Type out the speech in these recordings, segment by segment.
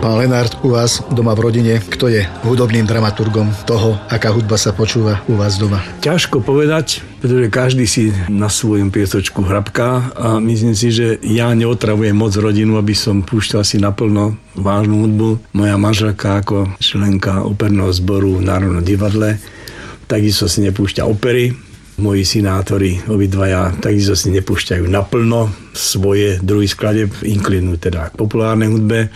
Pán Lenárd, u vás doma v rodine, kto je hudobným dramaturgom toho, aká hudba sa počúva u vás doma? Ťažko povedať, pretože každý si na svojom piesočku hrabká a myslím si, že ja neotravujem moc rodinu, aby som púšťal si naplno vážnu hudbu. Moja manželka ako členka operného zboru v Národnom divadle takisto si nepúšťa opery. Moji synátori, obidvaja, takisto si nepúšťajú naplno svoje druhý skladeb, inklinujú teda k populárnej hudbe.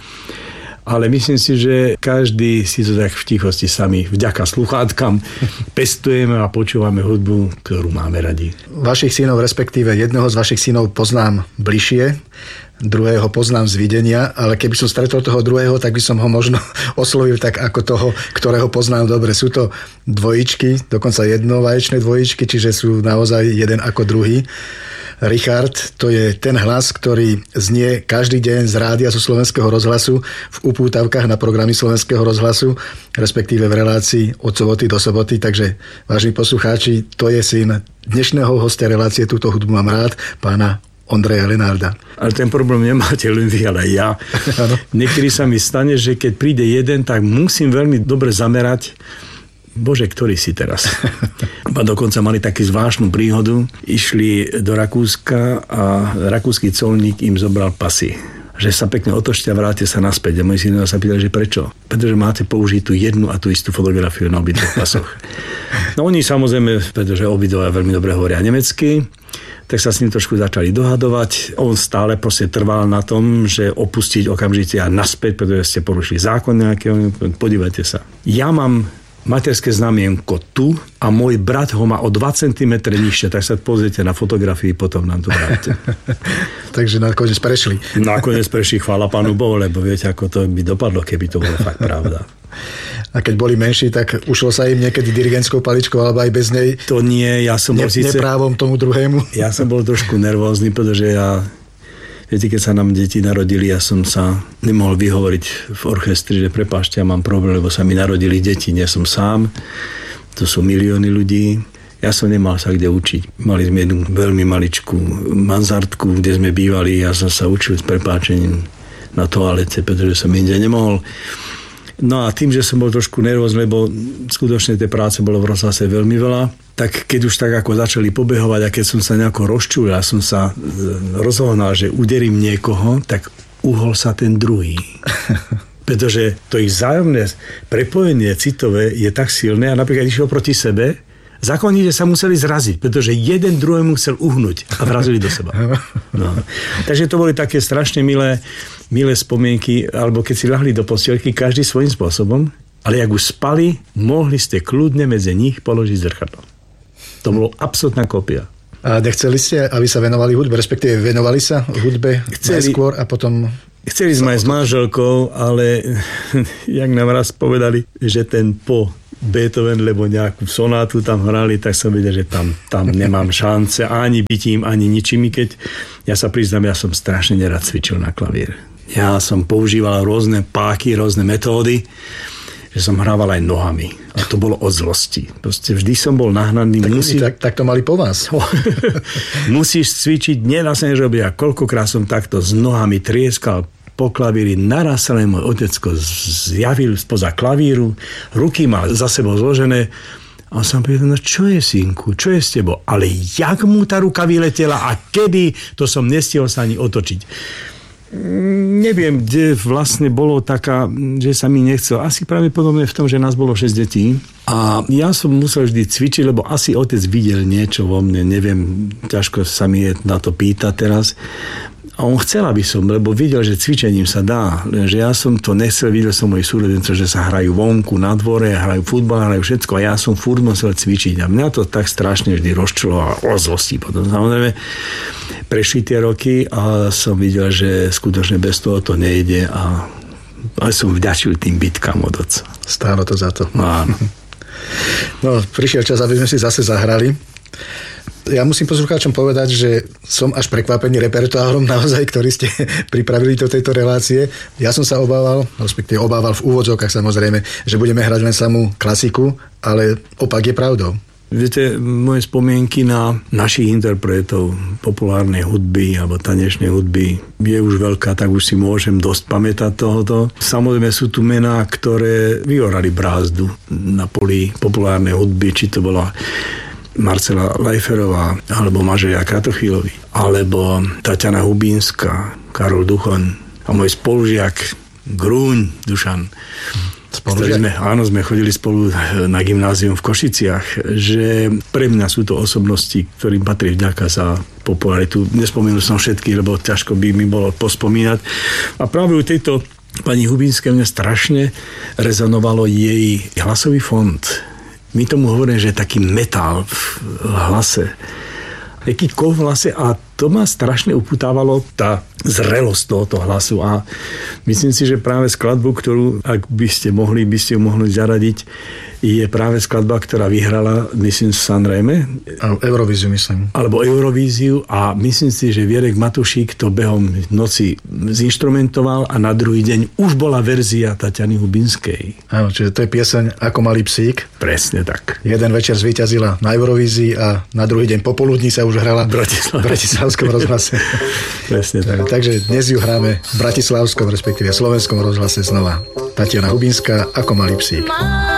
Ale myslím si, že každý si to tak v tichosti sami, vďaka sluchátkam, pestujeme a počúvame hudbu, ktorú máme radi. Vašich synov, respektíve jedného z vašich synov poznám bližšie, druhého poznám z videnia, ale keby som stretol toho druhého, tak by som ho možno oslovil tak ako toho, ktorého poznám dobre. Sú to dvojičky, dokonca jednovaječné dvojičky, čiže sú naozaj jeden ako druhý. Richard, to je ten hlas, ktorý znie každý deň z rádia zo Slovenského rozhlasu v upútavkách na programy Slovenského rozhlasu, respektíve v relácii od soboty do soboty. Takže, vážni poslucháči, to je syn dnešného hostia relácie Túto hudbu mám rád, pána Ondreja Lenárda. Ale ten problém nemáte len vy, ale aj ja. Niekedy sa mi stane, že keď príde jeden, tak musím veľmi dobre zamerať. Bože, ktorý si teraz? A dokonca mali takú zvláštnu príhodu. Išli do Rakúska a rakúsky colník im zobral pasy. Že sa pekne otočte a vráte sa naspäť. A moji synovia sa pýtali, že prečo? Pretože máte použiť tú jednu a tú istú fotografiu na obidvoch pasoch. No oni samozrejme, pretože obidvoja veľmi dobre hovoria nemecky, tak sa s ním trošku začali dohadovať. On stále proste trval na tom, že opustiť okamžite a naspäť, pretože ste porušili zákon nejaký. Podívajte sa. Ja mám materské znamienko tu a môj brat ho má o 2 cm nižšie, tak sa pozrite na fotografii, potom nám to vráte. Takže nakoniec prešli. Nakoniec prešli, chvála Pánu Bohu, lebo viete, ako to by dopadlo, keby to bolo fakt pravda. A keď boli menší, tak ušlo sa im niekedy dirigentskou paličkou, alebo aj bez nej? To nie, ja som bol síce... Neprávom tomu druhému? Ja som bol trošku nervózny, pretože viete, keď sa nám deti narodili, ja som sa nemohol vyhovoriť v orchestri, že prepáčte, ja mám problém, lebo sa mi narodili deti, nie som sám. To sú milióny ľudí. Ja som nemal sa kde učiť. Mali sme jednu veľmi maličkú mansardku, kde sme bývali. Ja som sa učil s prepáčením na toalete, pretože som inde nemohol. No a tým, že som bol trošku nervózny, lebo skutočne tej práce bolo v rozhlase veľmi veľa, tak keď už tak ako začali pobehovať a keď som sa nejako rozčúlil a som sa rozhodol, že uderím niekoho, tak uhol sa ten druhý. Pretože to ich vzájomné prepojenie citové je tak silné a napríklad išiel proti sebe, zákonite sa museli zraziť, pretože jeden druhému chcel uhnúť a vrazili do seba. No. Takže to boli také strašne milé spomienky, alebo keď si ľahli do postielky, každý svojím spôsobom, ale jak už spali, mohli ste kľudne medzi nich položiť zrkadlo. To bolo absolútna kópia. A nechceli ste, aby sa venovali hudbe, respektíve venovali sa hudbe najskôr a potom... Chceli sme aj s manželkou, ale jak nám raz povedali, že ten po Beethoven, lebo nejakú sonátu tam hrali, tak som vedel, že tam nemám šance ani bytím, ani ničím, keď ja sa priznám, ja som strašne nerad cvičil na klavír. Ja som používal rôzne páky, rôzne metódy, že som hrával aj nohami. A to bolo od zlosti. Proste vždy som bol nahnaný. Tak to mali po vás. Musíš cvičiť, nedá sa než robiť. A koľkokrát som takto s nohami trieskal po klavíri, naraz sa len môj otecko zjavil spoza klavíru, ruky mal za sebou zložené a som povedal, no čo je, synku, čo je s tebou? Ale jak mu tá ruka vyletela a kedy, to som nestihol sa ani otočiť. Neviem, kde vlastne bolo taká, že sa mi nechcel. Asi pravdepodobne v tom, že nás bolo 6 detí a ja som musel vždy cvičiť, lebo asi otec videl niečo vo mne, neviem, ťažko sa mi je na to pýtať teraz. A on chcel, aby som, lebo videl, že cvičením sa dá. Lenže ja som to nechcel, videl som mojich súrodencov, že sa hrajú vonku, na dvore, hrajú futbal, hrajú všetko a ja som furt musel cvičiť. A mňa to tak strašne vždy rozčulo a o zlosti potom. Samozrejme, prešli tie roky a som videl, že skutočne bez toho to nejde a som vďačil tým bitkám od otca. Stálo to za to. Áno. No, prišiel čas, aby sme si zase zahrali. Ja musím poslucháčom povedať, že som až prekvapený repertoárom naozaj, ktorý ste pripravili do tejto relácie. Ja som sa obával v úvodzovkách samozrejme, že budeme hrať len samú klasiku, ale opak je pravdou. Viete, moje spomienky na našich interpretov populárnej hudby alebo tanečnej hudby je už veľká, tak už si môžem dosť pamätať tohoto. Samozrejme sú tu mená, ktoré vyorali brázdu na poli populárnej hudby, či to bola Marcela Lajferová, alebo Mažeja Kratochvílovi, alebo Tatiana Hubínska, Karol Duchoň a môj spolužiak Grúň Dušan. Sme chodili spolu na gymnázium v Košiciach, že pre mňa sú to osobnosti, ktorým patrí vďaka za popularitu. Nespomenul som všetky, lebo ťažko by mi bolo pospomínať. A práve u tejto pani Hubínskej mne strašne rezonovalo jej hlasový fond. My tomu hovoríme, že je taký metal v hlase. Taký kov v hlase a to ma strašne upútávalo tá zrelosť tohoto hlasu a myslím si, že práve skladbu, ktorú, ak by ste ju mohli zaradiť, je práve skladba, ktorá vyhrala, myslím, Sanreme. Eurovíziu, myslím. Alebo Eurovíziu a myslím si, že Vierek Matušík to behom noci zinštrumentoval a na druhý deň už bola verzia Tatiany Hubínskej. Áno, čiže to je pieseň Ako malý psík. Presne tak. Jeden večer zvíťazila na Eurovízii a na druhý deň popoludní sa už hrala v Bratislavskom rozhlase. Presne tak. Takže dnes ju hráme v Bratislavskom, respektíve Slovenskom rozhlase znova. Tatiana Hubínska, Ako malý psík.